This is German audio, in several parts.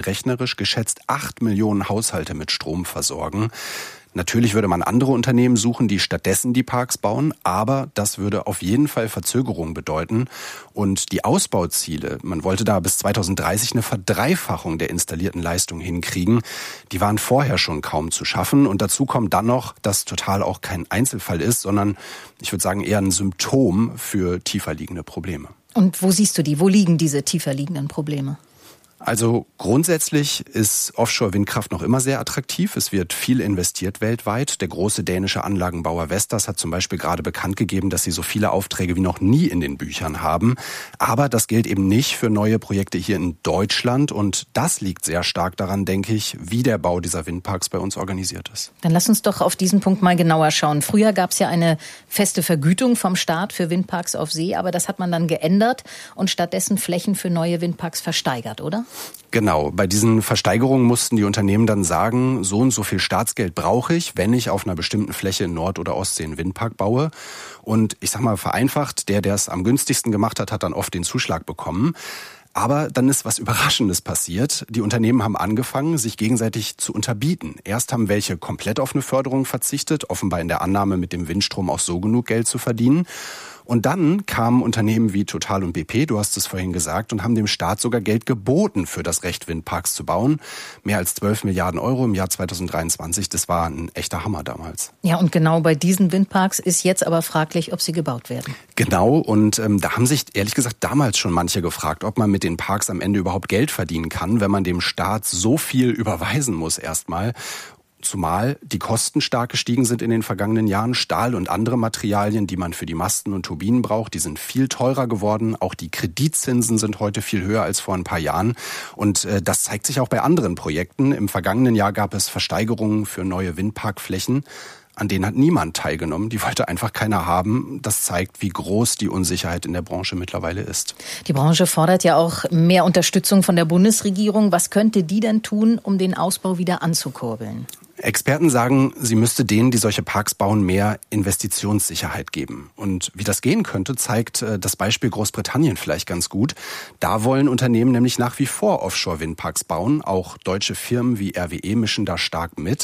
rechnerisch geschätzt 8 Millionen Haushalte mit Strom versorgen. Natürlich würde man andere Unternehmen suchen, die stattdessen die Parks bauen, aber das würde auf jeden Fall Verzögerung bedeuten. Und die Ausbauziele, man wollte da bis 2030 eine Verdreifachung der installierten Leistung hinkriegen, die waren vorher schon kaum zu schaffen. Und dazu kommt dann noch, dass Total auch kein Einzelfall ist, sondern ich würde sagen eher ein Symptom für tiefer liegende Probleme. Und wo siehst du die? Wo liegen diese tiefer liegenden Probleme? Also grundsätzlich ist Offshore-Windkraft noch immer sehr attraktiv. Es wird viel investiert weltweit. Der große dänische Anlagenbauer Vestas hat zum Beispiel gerade bekannt gegeben, dass sie so viele Aufträge wie noch nie in den Büchern haben. Aber das gilt eben nicht für neue Projekte hier in Deutschland. Und das liegt sehr stark daran, denke ich, wie der Bau dieser Windparks bei uns organisiert ist. Dann lass uns doch auf diesen Punkt mal genauer schauen. Früher gab es ja eine feste Vergütung vom Staat für Windparks auf See, aber das hat man dann geändert und stattdessen Flächen für neue Windparks versteigert, oder? Genau, bei diesen Versteigerungen mussten die Unternehmen dann sagen, so und so viel Staatsgeld brauche ich, wenn ich auf einer bestimmten Fläche in Nord- oder Ostsee einen Windpark baue. Und ich sag mal vereinfacht, der es am günstigsten gemacht hat, hat dann oft den Zuschlag bekommen. Aber dann ist was Überraschendes passiert. Die Unternehmen haben angefangen, sich gegenseitig zu unterbieten. Erst haben welche komplett auf eine Förderung verzichtet, offenbar in der Annahme, mit dem Windstrom auch so genug Geld zu verdienen. Und dann kamen Unternehmen wie Total und BP, du hast es vorhin gesagt, und haben dem Staat sogar Geld geboten, für das Recht, Windparks zu bauen. Mehr als 12 Milliarden Euro im Jahr 2023. Das war ein echter Hammer damals. Ja, und genau bei diesen Windparks ist jetzt aber fraglich, ob sie gebaut werden. Genau, und da haben sich ehrlich gesagt damals schon manche gefragt, ob man mit den Parks am Ende überhaupt Geld verdienen kann, wenn man dem Staat so viel überweisen muss erstmal. Zumal die Kosten stark gestiegen sind in den vergangenen Jahren. Stahl und andere Materialien, die man für die Masten und Turbinen braucht, die sind viel teurer geworden. Auch die Kreditzinsen sind heute viel höher als vor ein paar Jahren. Und das zeigt sich auch bei anderen Projekten. Im vergangenen Jahr gab es Versteigerungen für neue Windparkflächen. An denen hat niemand teilgenommen. Die wollte einfach keiner haben. Das zeigt, wie groß die Unsicherheit in der Branche mittlerweile ist. Die Branche fordert ja auch mehr Unterstützung von der Bundesregierung. Was könnte die denn tun, um den Ausbau wieder anzukurbeln? Experten sagen, sie müsste denen, die solche Parks bauen, mehr Investitionssicherheit geben. Und wie das gehen könnte, zeigt das Beispiel Großbritannien vielleicht ganz gut. Da wollen Unternehmen nämlich nach wie vor Offshore-Windparks bauen. Auch deutsche Firmen wie RWE mischen da stark mit.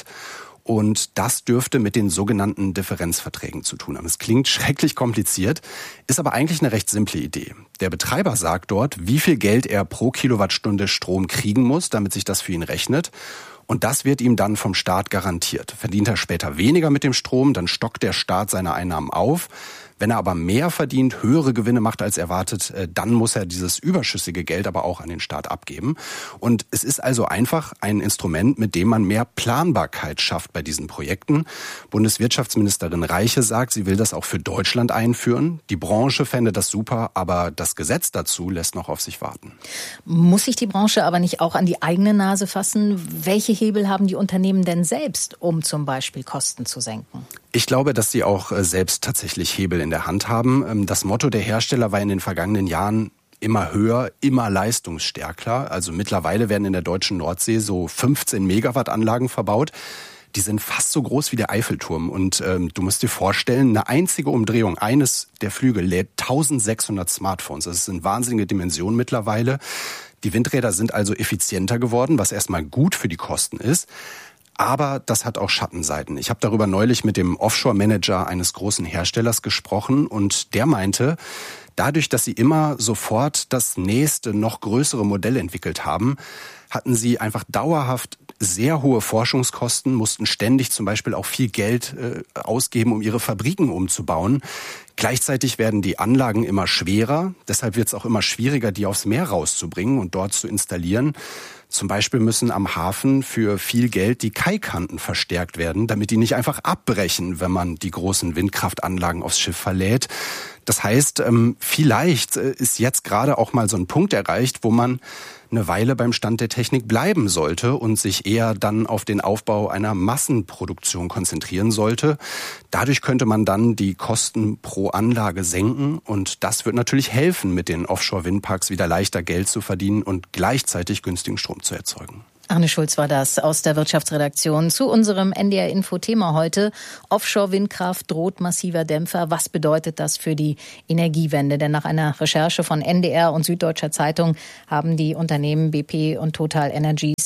Und das dürfte mit den sogenannten Differenzverträgen zu tun haben. Es klingt schrecklich kompliziert, ist aber eigentlich eine recht simple Idee. Der Betreiber sagt dort, wie viel Geld er pro Kilowattstunde Strom kriegen muss, damit sich das für ihn rechnet. Und das wird ihm dann vom Staat garantiert. Verdient er später weniger mit dem Strom, dann stockt der Staat seine Einnahmen auf. Wenn er aber mehr verdient, höhere Gewinne macht als erwartet, dann muss er dieses überschüssige Geld aber auch an den Staat abgeben. Und es ist also einfach ein Instrument, mit dem man mehr Planbarkeit schafft bei diesen Projekten. Bundeswirtschaftsministerin Reiche sagt, sie will das auch für Deutschland einführen. Die Branche fände das super, aber das Gesetz dazu lässt noch auf sich warten. Muss sich die Branche aber nicht auch an die eigene Nase fassen? Welche Hebel haben die Unternehmen denn selbst, um zum Beispiel Kosten zu senken? Ich glaube, dass sie auch selbst tatsächlich Hebel in der Hand haben. Das Motto der Hersteller war in den vergangenen Jahren immer höher, immer leistungsstärker. Also mittlerweile werden in der deutschen Nordsee so 15 Megawatt Anlagen verbaut. Die sind fast so groß wie der Eiffelturm. Und du musst dir vorstellen, eine einzige Umdrehung eines der Flügel lädt 1600 Smartphones. Das sind wahnsinnige Dimensionen mittlerweile. Die Windräder sind also effizienter geworden, was erstmal gut für die Kosten ist. Aber das hat auch Schattenseiten. Ich habe darüber neulich mit dem Offshore-Manager eines großen Herstellers gesprochen und der meinte, dadurch, dass sie immer sofort das nächste, noch größere Modell entwickelt haben, hatten sie einfach dauerhaft sehr hohe Forschungskosten, mussten ständig zum Beispiel auch viel Geld ausgeben, um ihre Fabriken umzubauen. Gleichzeitig werden die Anlagen immer schwerer, deshalb wird es auch immer schwieriger, die aufs Meer rauszubringen und dort zu installieren. Zum Beispiel müssen am Hafen für viel Geld die Kaikanten verstärkt werden, damit die nicht einfach abbrechen, wenn man die großen Windkraftanlagen aufs Schiff verlädt. Das heißt, vielleicht ist jetzt gerade auch mal so ein Punkt erreicht, wo man eine Weile beim Stand der Technik bleiben sollte und sich eher dann auf den Aufbau einer Massenproduktion konzentrieren sollte. Dadurch könnte man dann die Kosten pro Anlage senken und das wird natürlich helfen, mit den Offshore-Windparks wieder leichter Geld zu verdienen und gleichzeitig günstigen Strom zu erzeugen. Arne Schulz war das aus der Wirtschaftsredaktion zu unserem NDR-Info-Thema heute. Offshore-Windkraft droht massiver Dämpfer. Was bedeutet das für die Energiewende? Denn nach einer Recherche von NDR und Süddeutscher Zeitung haben die Unternehmen BP und Total Energies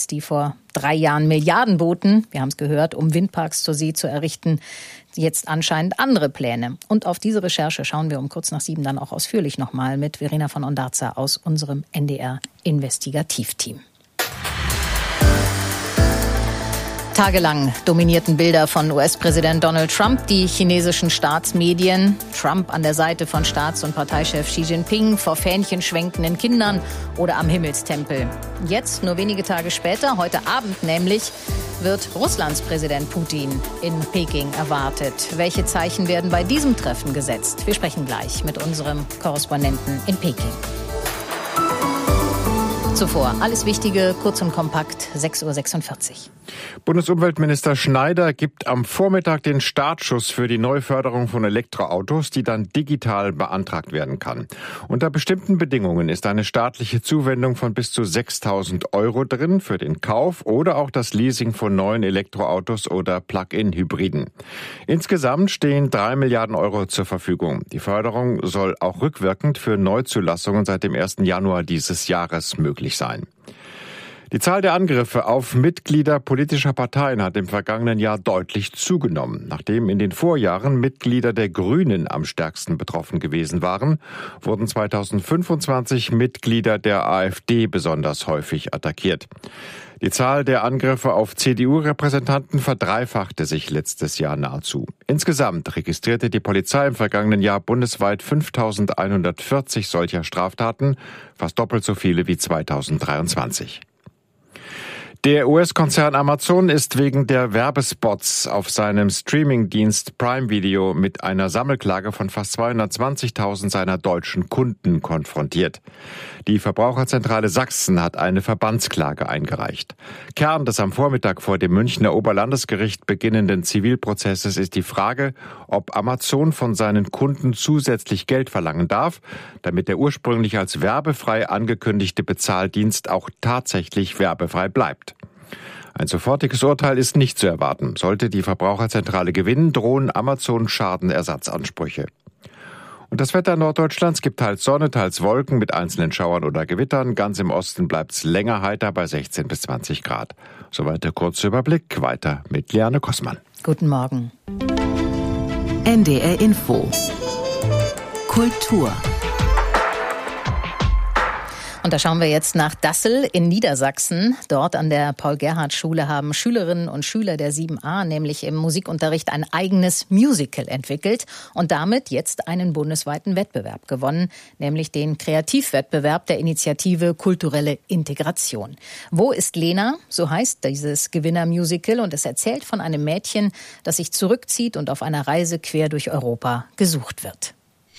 die vor 3 Jahren Milliarden boten, wir haben es gehört, um Windparks zur See zu errichten, jetzt anscheinend andere Pläne. Und auf diese Recherche schauen wir um kurz nach 7 dann auch ausführlich nochmal mit Verena von Ondarza aus unserem NDR-Investigativteam. Tagelang dominierten Bilder von US-Präsident Donald Trump die chinesischen Staatsmedien. Trump an der Seite von Staats- und Parteichef Xi Jinping, vor Fähnchen schwenkenden Kindern oder am Himmelstempel. Jetzt, nur wenige Tage später, heute Abend nämlich, wird Russlands Präsident Putin in Peking erwartet. Welche Zeichen werden bei diesem Treffen gesetzt? Wir sprechen gleich mit unserem Korrespondenten in Peking. Zuvor alles Wichtige, kurz und kompakt, 6:46 Uhr. Bundesumweltminister Schneider gibt am Vormittag den Startschuss für die Neuförderung von Elektroautos, die dann digital beantragt werden kann. Unter bestimmten Bedingungen ist eine staatliche Zuwendung von bis zu 6.000 € drin für den Kauf oder auch das Leasing von neuen Elektroautos oder Plug-in-Hybriden. Insgesamt stehen 3 Milliarden € zur Verfügung. Die Förderung soll auch rückwirkend für Neuzulassungen seit dem 1. Januar dieses Jahres möglich sein. Die Zahl der Angriffe auf Mitglieder politischer Parteien hat im vergangenen Jahr deutlich zugenommen. Nachdem in den Vorjahren Mitglieder der Grünen am stärksten betroffen gewesen waren, wurden 2025 Mitglieder der AfD besonders häufig attackiert. Die Zahl der Angriffe auf CDU-Repräsentanten verdreifachte sich letztes Jahr nahezu. Insgesamt registrierte die Polizei im vergangenen Jahr bundesweit 5.140 solcher Straftaten, fast doppelt so viele wie 2023. Der US-Konzern Amazon ist wegen der Werbespots auf seinem Streamingdienst Prime Video mit einer Sammelklage von fast 220.000 seiner deutschen Kunden konfrontiert. Die Verbraucherzentrale Sachsen hat eine Verbandsklage eingereicht. Kern des am Vormittag vor dem Münchner Oberlandesgericht beginnenden Zivilprozesses ist die Frage, ob Amazon von seinen Kunden zusätzlich Geld verlangen darf, damit der ursprünglich als werbefrei angekündigte Bezahldienst auch tatsächlich werbefrei bleibt. Ein sofortiges Urteil ist nicht zu erwarten. Sollte die Verbraucherzentrale gewinnen, drohen Amazon Schadenersatzansprüche. Und das Wetter Norddeutschlands gibt teils Sonne, teils Wolken mit einzelnen Schauern oder Gewittern. Ganz im Osten bleibt es länger heiter bei 16 bis 20 Grad. Soweit der kurze Überblick. Weiter mit Liane Kossmann. Guten Morgen. NDR Info. Kultur. Und da schauen wir jetzt nach Dassel in Niedersachsen. Dort an der Paul-Gerhardt-Schule haben Schülerinnen und Schüler der 7a nämlich im Musikunterricht ein eigenes Musical entwickelt und damit jetzt einen bundesweiten Wettbewerb gewonnen, nämlich den Kreativwettbewerb der Initiative Kulturelle Integration. Wo ist Lena? So heißt dieses Gewinnermusical und es erzählt von einem Mädchen, das sich zurückzieht und auf einer Reise quer durch Europa gesucht wird.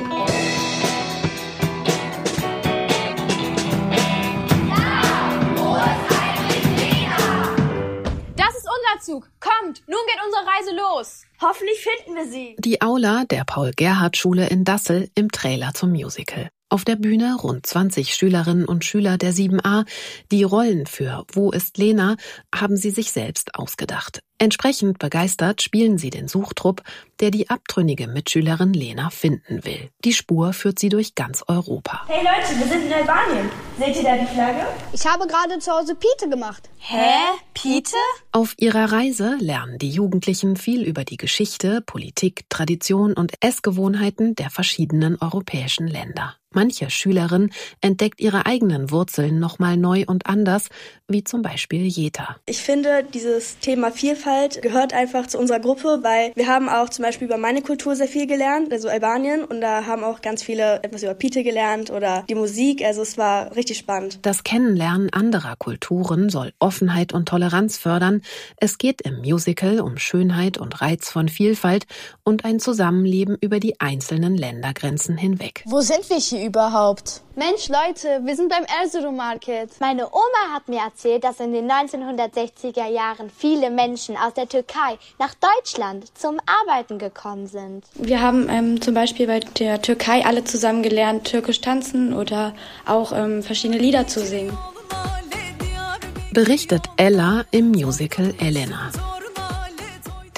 Kommt, nun geht unsere Reise los. Hoffentlich finden wir sie. Die Aula der Paul-Gerhardt-Schule in Dassel im Trailer zum Musical. Auf der Bühne rund 20 Schülerinnen und Schüler der 7a. Die Rollen für Wo ist Lena haben sie sich selbst ausgedacht. Entsprechend begeistert spielen sie den Suchtrupp, der die abtrünnige Mitschülerin Lena finden will. Die Spur führt sie durch ganz Europa. Hey Leute, wir sind in Albanien. Seht ihr da die Flagge? Ich habe gerade zu Hause Pite gemacht. Hä? Pite? Auf ihrer Reise lernen die Jugendlichen viel über die Geschichte, Politik, Tradition und Essgewohnheiten der verschiedenen europäischen Länder. Manche Schülerin entdeckt ihre eigenen Wurzeln nochmal neu und anders, wie zum Beispiel Jeta. Ich finde, dieses Thema Vielfalt gehört einfach zu unserer Gruppe, weil wir haben auch zum Beispiel über meine Kultur sehr viel gelernt, also Albanien, und da haben auch ganz viele etwas über Pite gelernt oder die Musik, also es war richtig spannend. Das Kennenlernen anderer Kulturen soll Offenheit und Toleranz fördern. Es geht im Musical um Schönheit und Reiz von Vielfalt und ein Zusammenleben über die einzelnen Ländergrenzen hinweg. Wo sind wir hier überhaupt? Mensch, Leute, wir sind beim Erzurum Market. Meine Oma hat mir erzählt, dass in den 1960er Jahren viele Menschen aus der Türkei nach Deutschland zum Arbeiten gekommen sind. Wir haben zum Beispiel bei der Türkei alle zusammen gelernt, türkisch tanzen oder auch verschiedene Lieder zu singen. Berichtet Ella im Musical Elena.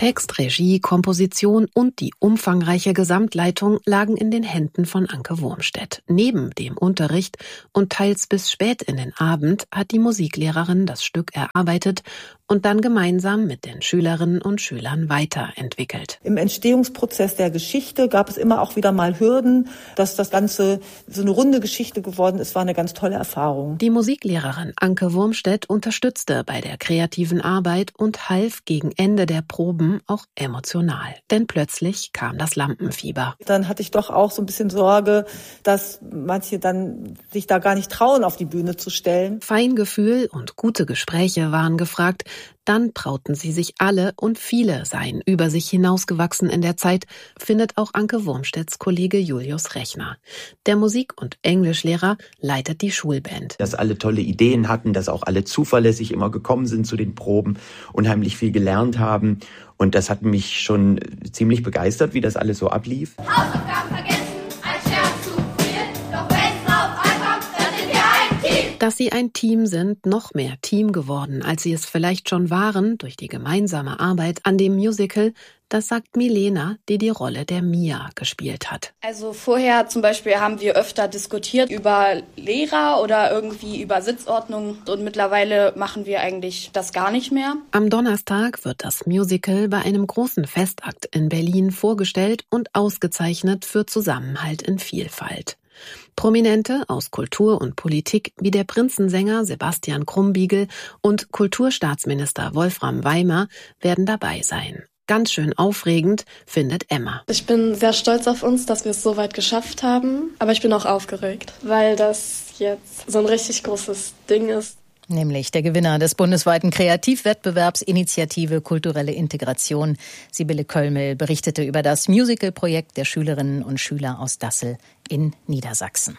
Text, Regie, Komposition und die umfangreiche Gesamtleitung lagen in den Händen von Anke Wurmstedt. Neben dem Unterricht und teils bis spät in den Abend hat die Musiklehrerin das Stück erarbeitet und dann gemeinsam mit den Schülerinnen und Schülern weiterentwickelt. Im Entstehungsprozess der Geschichte gab es immer auch wieder mal Hürden, dass das Ganze so eine runde Geschichte geworden ist, war eine ganz tolle Erfahrung. Die Musiklehrerin Anke Wurmstedt unterstützte bei der kreativen Arbeit und half gegen Ende der Proben auch emotional. Denn plötzlich kam das Lampenfieber. Dann hatte ich doch auch so ein bisschen Sorge, dass manche dann sich da gar nicht trauen, auf die Bühne zu stellen. Feingefühl und gute Gespräche waren gefragt. Dann trauten sie sich alle und viele seien über sich hinausgewachsen in der Zeit, findet auch Anke Wurmstedts Kollege Julius Rechner. Der Musik- und Englischlehrer leitet die Schulband. Dass alle tolle Ideen hatten, dass auch alle zuverlässig immer gekommen sind zu den Proben, unheimlich viel gelernt haben. Und das hat mich schon ziemlich begeistert, wie das alles so ablief. Hausaufgaben vergessen, ein Scherz zu viel. Doch wenn es drauf ankommt, dann sind wir ein Team. Dass sie ein Team sind, noch mehr Team geworden, als sie es vielleicht schon waren, durch die gemeinsame Arbeit an dem Musical, das sagt Milena, die die Rolle der Mia gespielt hat. Also vorher zum Beispiel haben wir öfter diskutiert über Lehrer oder irgendwie über Sitzordnung und mittlerweile machen wir eigentlich das gar nicht mehr. Am Donnerstag wird das Musical bei einem großen Festakt in Berlin vorgestellt und ausgezeichnet für Zusammenhalt in Vielfalt. Prominente aus Kultur und Politik wie der Prinzensänger Sebastian Krumbiegel und Kulturstaatsminister Wolfram Weimer werden dabei sein. Ganz schön aufregend, findet Emma. Ich bin sehr stolz auf uns, dass wir es so weit geschafft haben. Aber ich bin auch aufgeregt, weil das jetzt so ein richtig großes Ding ist. Nämlich der Gewinner des bundesweiten Kreativwettbewerbs Initiative Kulturelle Integration. Sibylle Köllmel berichtete über das Musical-Projekt der Schülerinnen und Schüler aus Dassel in Niedersachsen.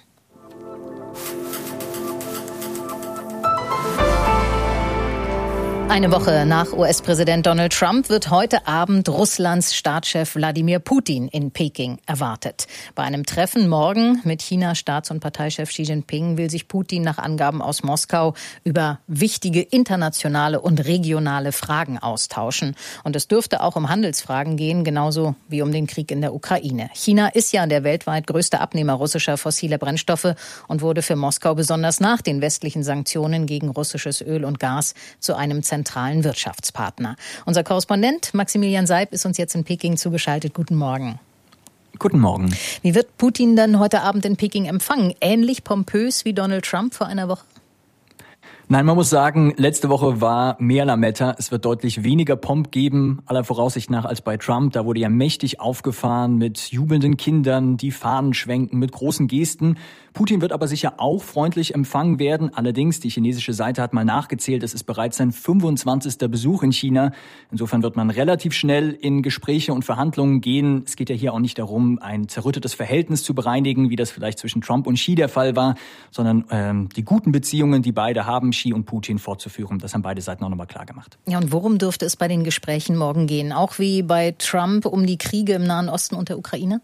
Eine Woche nach US-Präsident Donald Trump wird heute Abend Russlands Staatschef Wladimir Putin in Peking erwartet. Bei einem Treffen morgen mit Chinas Staats- und Parteichef Xi Jinping will sich Putin nach Angaben aus Moskau über wichtige internationale und regionale Fragen austauschen. Und es dürfte auch um Handelsfragen gehen, genauso wie um den Krieg in der Ukraine. China ist ja der weltweit größte Abnehmer russischer fossiler Brennstoffe und wurde für Moskau besonders nach den westlichen Sanktionen gegen russisches Öl und Gas zu einem zentralen Wirtschaftspartner. Unser Korrespondent Maximilian Seib ist uns jetzt in Peking zugeschaltet. Guten Morgen. Guten Morgen. Wie wird Putin dann heute Abend in Peking empfangen? Ähnlich pompös wie Donald Trump vor einer Woche? Nein, man muss sagen, letzte Woche war mehr Lametta. Es wird deutlich weniger Pomp geben, aller Voraussicht nach, als bei Trump. Da wurde ja mächtig aufgefahren mit jubelnden Kindern, die Fahnen schwenken, mit großen Gesten. Putin wird aber sicher auch freundlich empfangen werden. Allerdings, die chinesische Seite hat mal nachgezählt, es ist bereits sein 25. Besuch in China. Insofern wird man relativ schnell in Gespräche und Verhandlungen gehen. Es geht ja hier auch nicht darum, ein zerrüttetes Verhältnis zu bereinigen, wie das vielleicht zwischen Trump und Xi der Fall war, sondern die guten Beziehungen, die beide haben, Xi und Putin, fortzuführen. Das haben beide Seiten auch nochmal klar gemacht. Ja, und worum dürfte es bei den Gesprächen morgen gehen? Auch wie bei Trump um die Kriege im Nahen Osten und der Ukraine?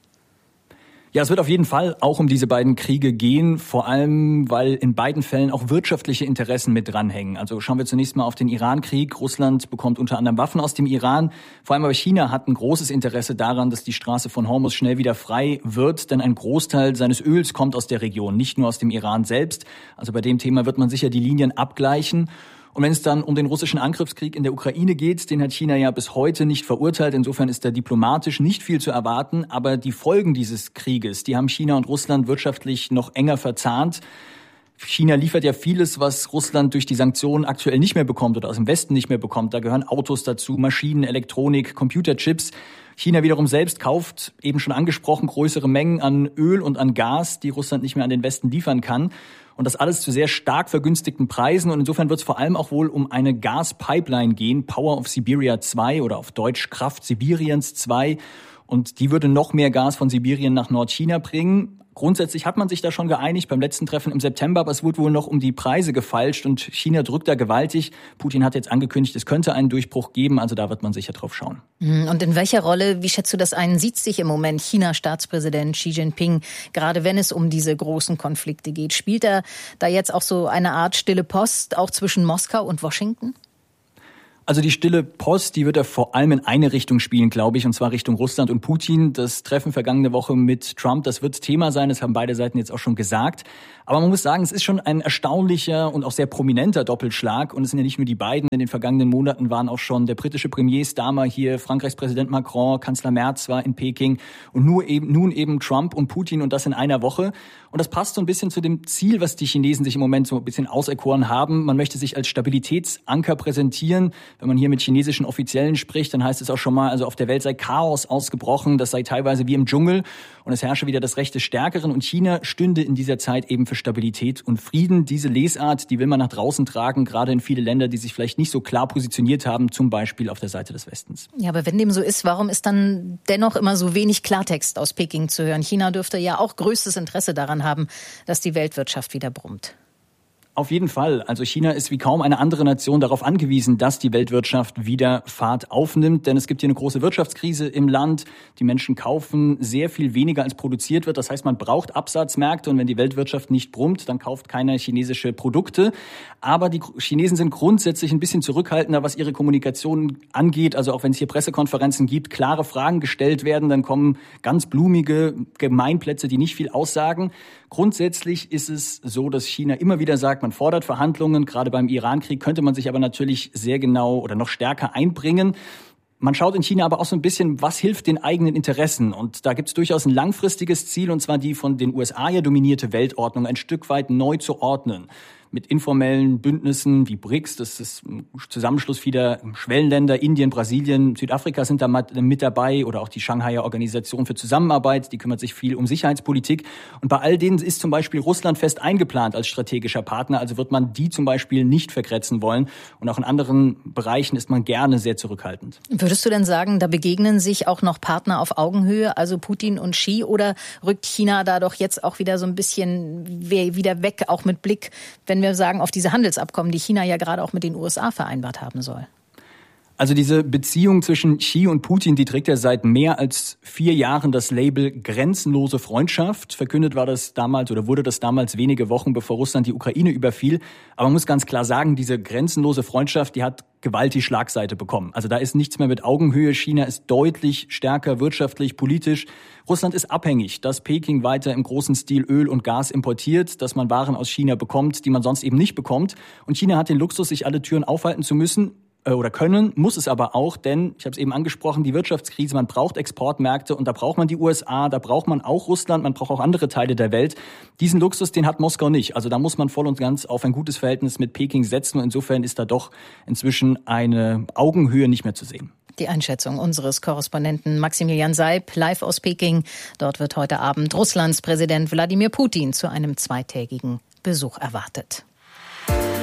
Ja, es wird auf jeden Fall auch um diese beiden Kriege gehen, vor allem, weil in beiden Fällen auch wirtschaftliche Interessen mit dranhängen. Also schauen wir zunächst mal auf den Iran-Krieg. Russland bekommt unter anderem Waffen aus dem Iran. Vor allem aber China hat ein großes Interesse daran, dass die Straße von Hormuz schnell wieder frei wird, denn ein Großteil seines Öls kommt aus der Region, nicht nur aus dem Iran selbst. Also bei dem Thema wird man sicher die Linien abgleichen. Und wenn es dann um den russischen Angriffskrieg in der Ukraine geht, den hat China ja bis heute nicht verurteilt. Insofern ist da diplomatisch nicht viel zu erwarten. Aber die Folgen dieses Krieges, die haben China und Russland wirtschaftlich noch enger verzahnt. China liefert ja vieles, was Russland durch die Sanktionen aktuell nicht mehr bekommt oder aus dem Westen nicht mehr bekommt. Da gehören Autos dazu, Maschinen, Elektronik, Computerchips. China wiederum selbst kauft, eben schon angesprochen, größere Mengen an Öl und an Gas, die Russland nicht mehr an den Westen liefern kann. Und das alles zu sehr stark vergünstigten Preisen. Und insofern wird es vor allem auch wohl um eine Gaspipeline gehen, Power of Siberia 2 oder auf Deutsch Kraft Sibiriens 2. Und die würde noch mehr Gas von Sibirien nach Nordchina bringen. Grundsätzlich hat man sich da schon geeinigt beim letzten Treffen im September, aber es wurde wohl noch um die Preise gefeilscht und China drückt da gewaltig. Putin hat jetzt angekündigt, es könnte einen Durchbruch geben, also da wird man sicher drauf schauen. Und in welcher Rolle, wie schätzt du das ein, sieht sich im Moment China-Staatspräsident Xi Jinping, gerade wenn es um diese großen Konflikte geht? Spielt er da jetzt auch so eine Art stille Post, auch zwischen Moskau und Washington? Also die stille Post, die wird er vor allem in eine Richtung spielen, glaube ich, und zwar Richtung Russland und Putin. Das Treffen vergangene Woche mit Trump, das wird Thema sein, das haben beide Seiten jetzt auch schon gesagt. Aber man muss sagen, es ist schon ein erstaunlicher und auch sehr prominenter Doppelschlag. Und es sind ja nicht nur die beiden. In den vergangenen Monaten waren auch schon der britische Premier Starmer hier, Frankreichs Präsident Macron, Kanzler Merz war in Peking und nun eben Trump und Putin und das in einer Woche. Und das passt so ein bisschen zu dem Ziel, was die Chinesen sich im Moment so ein bisschen auserkoren haben. Man möchte sich als Stabilitätsanker präsentieren. Wenn man hier mit chinesischen Offiziellen spricht, dann heißt es auch schon mal, also auf der Welt sei Chaos ausgebrochen, das sei teilweise wie im Dschungel und es herrsche wieder das Recht des Stärkeren und China stünde in dieser Zeit eben für Stabilität und Frieden. Diese Lesart, die will man nach draußen tragen, gerade in viele Länder, die sich vielleicht nicht so klar positioniert haben, zum Beispiel auf der Seite des Westens. Ja, aber wenn dem so ist, warum ist dann dennoch immer so wenig Klartext aus Peking zu hören? China dürfte ja auch größtes Interesse daran haben, dass die Weltwirtschaft wieder brummt. Auf jeden Fall. Also China ist wie kaum eine andere Nation darauf angewiesen, dass die Weltwirtschaft wieder Fahrt aufnimmt. Denn es gibt hier eine große Wirtschaftskrise im Land. Die Menschen kaufen sehr viel weniger, als produziert wird. Das heißt, man braucht Absatzmärkte. Und wenn die Weltwirtschaft nicht brummt, dann kauft keiner chinesische Produkte. Aber die Chinesen sind grundsätzlich ein bisschen zurückhaltender, was ihre Kommunikation angeht. Also auch wenn es hier Pressekonferenzen gibt, klare Fragen gestellt werden, dann kommen ganz blumige Gemeinplätze, die nicht viel aussagen. Grundsätzlich ist es so, dass China immer wieder sagt, man fordert Verhandlungen. Gerade beim Iran-Krieg könnte man sich aber natürlich sehr genau oder noch stärker einbringen. Man schaut in China aber auch so ein bisschen, was hilft den eigenen Interessen. Und da gibt es durchaus ein langfristiges Ziel, und zwar die von den USA ja dominierte Weltordnung ein Stück weit neu zu ordnen. Mit informellen Bündnissen wie BRICS, das ist ein Zusammenschluss vieler Schwellenländer, Indien, Brasilien, Südafrika sind da mit dabei, oder auch die Shanghaier Organisation für Zusammenarbeit, die kümmert sich viel um Sicherheitspolitik. Und bei all denen ist zum Beispiel Russland fest eingeplant als strategischer Partner, also wird man die zum Beispiel nicht vergrätzen wollen. Und auch in anderen Bereichen ist man gerne sehr zurückhaltend. Würdest du denn sagen, da begegnen sich auch noch Partner auf Augenhöhe, also Putin und Xi, oder rückt China da doch jetzt auch wieder so ein bisschen wieder weg, auch mit Blick, wenn wir sagen, auf diese Handelsabkommen, die China ja gerade auch mit den USA vereinbart haben soll? Also diese Beziehung zwischen Xi und Putin, die trägt ja seit mehr als 4 Jahren das Label grenzenlose Freundschaft. Verkündet war das damals oder wurde das damals wenige Wochen, bevor Russland die Ukraine überfiel. Aber man muss ganz klar sagen, diese grenzenlose Freundschaft, die hat gewaltig Schlagseite bekommen. Also da ist nichts mehr mit Augenhöhe. China ist deutlich stärker wirtschaftlich, politisch. Russland ist abhängig, dass Peking weiter im großen Stil Öl und Gas importiert, dass man Waren aus China bekommt, die man sonst eben nicht bekommt. Und China hat den Luxus, sich alle Türen aufhalten zu müssen. Oder können, muss es aber auch, denn, ich habe es eben angesprochen, die Wirtschaftskrise, man braucht Exportmärkte und da braucht man die USA, da braucht man auch Russland, man braucht auch andere Teile der Welt. Diesen Luxus, den hat Moskau nicht. Also da muss man voll und ganz auf ein gutes Verhältnis mit Peking setzen und insofern ist da doch inzwischen eine Augenhöhe nicht mehr zu sehen. Die Einschätzung unseres Korrespondenten Maximilian Seib, live aus Peking. Dort wird heute Abend Russlands Präsident Wladimir Putin zu einem zweitägigen Besuch erwartet.